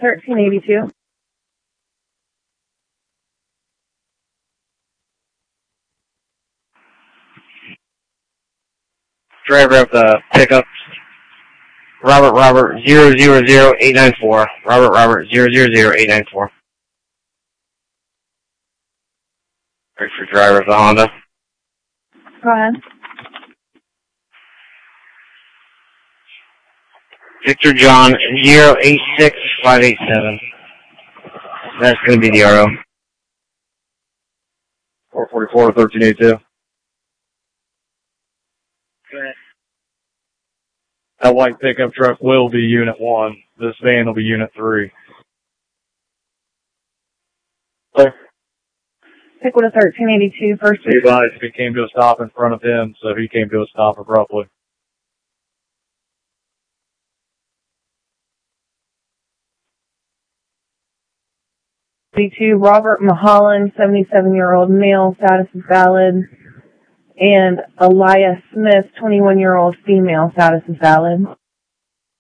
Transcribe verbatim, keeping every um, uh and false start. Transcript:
thirteen eighty-two. Driver of the pickup, Robert Robert zero zero zero eight nine four. Robert Robert zero zero zero eight nine four. Wait for driver of the Honda. Go ahead. Victor John zero eight six five eight seven. That's going to be the R O. four forty-four, thirteen eighty-two. Go ahead. That white pickup truck will be Unit one. This van will be Unit three. Clear. Pick with a thirteen eighty-two, first. He advised he came to a stop in front of him, so he came to a stop abruptly. eighty-two, Robert Mulholland, seventy-seven-year-old male, status is valid. And Elias Smith, twenty-one-year-old female, status is valid.